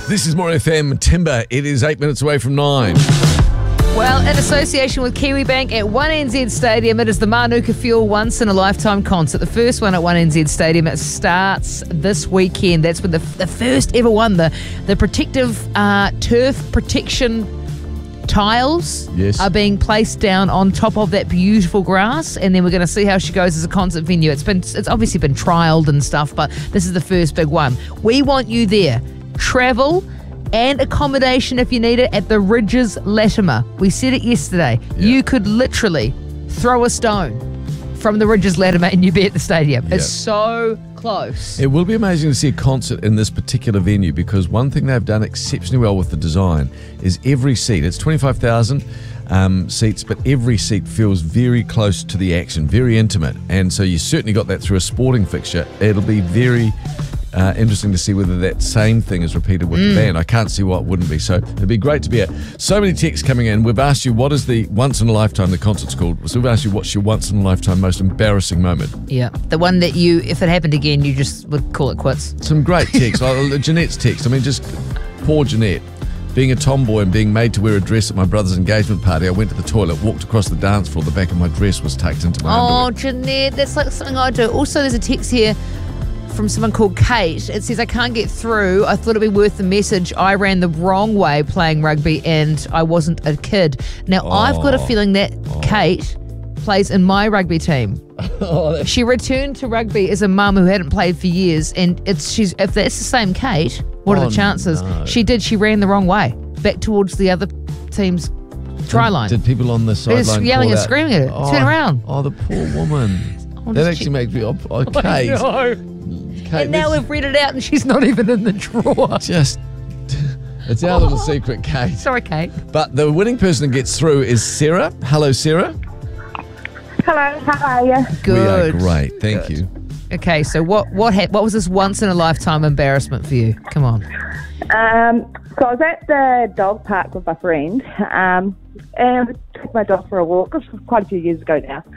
This is More FM Timber. It is 8 minutes away from 9. Well, in association with KiwiBank at 1NZ Stadium, it is the Manuka Fuel Once in a Lifetime concert. The first one at 1NZ Stadium. It starts this weekend. That's with the first ever one. The protective turf protection tiles are being placed down on top of that beautiful grass, and then we're going to see how she goes as a concert venue. It's obviously been trialled and stuff, but this is the first big one. We want you there. Travel and accommodation if you need it at the Ridges Latimer. We said it yesterday. Yeah. You could literally throw a stone from the Ridges Latimer and you'd be at the stadium. Yeah. It's so close. It will be amazing to see a concert in this particular venue, because one thing they've done exceptionally well with the design is every seat, it's 25,000 seats, but every seat feels very close to the action, very intimate. And so you certainly got that through a sporting fixture. It'll be very interesting to see whether that same thing is repeated with the band. I can't see why it wouldn't be. So it'd be great to be at. So many texts coming in. We've asked you, what is the once in a lifetime, the concert's called. So we've asked you, what's your once in a lifetime most embarrassing moment? Yeah, the one that you, if it happened again, you just would call it quits. Some great texts. Like Jeanette's text. I mean, just poor Jeanette. Being a tomboy and being made to wear a dress at my brother's engagement party, I went to the toilet, walked across the dance floor, the back of my dress was tucked into my underwear. Oh, Jeanette, that's like something I do. Also, there's a text here from someone called Kate. It says, I can't get through. I thought it'd be worth the message. I ran the wrong way playing rugby and I wasn't a kid. Now, I've got a feeling that Kate plays in my rugby team. She returned to rugby as a mum who hadn't played for years, and if that's the same Kate, what are the chances? No. She ran the wrong way, back towards the other team's try line. Did people on the sideline They're yelling and screaming at her? Turn around. Oh, the poor woman. That actually makes me... Okay. Kate, and now we've read it out and she's not even in the drawer. It's our little secret, Kate. Sorry, Kate. But the winning person that gets through is Sarah. Hello, Sarah. Hello, how are you? Good. We are great, thank you. Okay, so what was this once in a lifetime embarrassment for you? Come on. So I was at the dog park with my friend, and I took my dog for a walk. This was quite a few years ago now.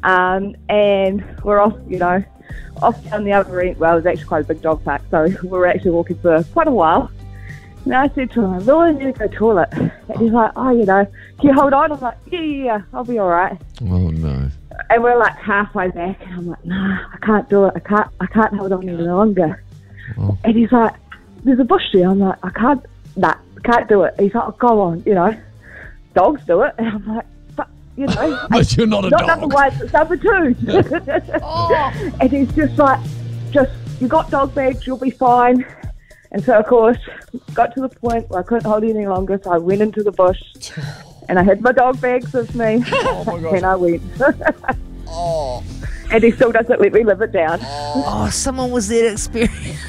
And we're off down the other end. Well, it was actually quite a big dog park, so we were actually walking for quite a while. And I said to him, "Lord, I need to go to the toilet." And he's like, "Oh, can you hold on?" I'm like, yeah, I'll be all right. Oh, no. And we're like halfway back, and I'm like, "Nah, I can't do it. I can't hold on any longer." Oh. And he's like, "There's a bush there." I'm like, I can't do it. He's like, "Oh, go on, dogs do it." And I'm like, "But, but you're not a dog. Not number one, it's number two." Oh. And he's just like, you got dog bags, you'll be fine. And so, of course, got to the point where I couldn't hold it any longer, so I went into the bush, and I had my dog bags with me, and I went. And he still doesn't let me live it down. Oh, someone was there to experience.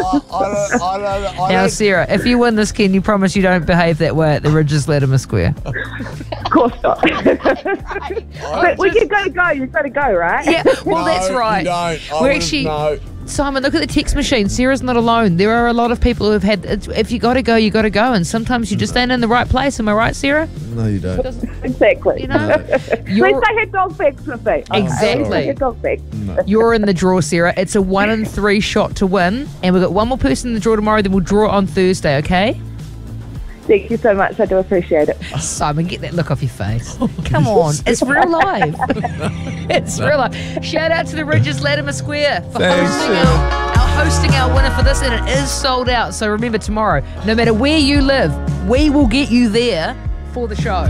Now, Sarah, if you win this, can you promise you don't behave that way at the Ridges Latimer Square? Of course not. But you've got to go. You've got to go, right? Yeah, well, that's right. No. Simon, look at the text machine. Sarah's not alone. There are a lot of people who have had, if you got to go, you got to go. And sometimes you just stand in the right place. Am I right, Sarah? No, you don't. Exactly. No. At least I had dog bags with me. Exactly. I had dog bags. No. You're in the draw, Sarah. It's a 1 in 3 shot to win. And we've got one more person in the draw tomorrow. Then we'll draw on Thursday, okay? Thank you so much. I do appreciate it. Simon, get that look off your face. Come on. It's real life. It's real life. Shout out to the Ridges Latimer Square for hosting our winner for this, and it is sold out. So remember, tomorrow, no matter where you live, we will get you there for the show.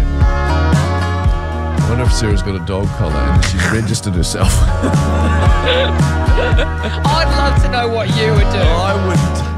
I wonder if Sarah's got a dog collar and she's registered herself. I'd love to know what you would do. I wouldn't.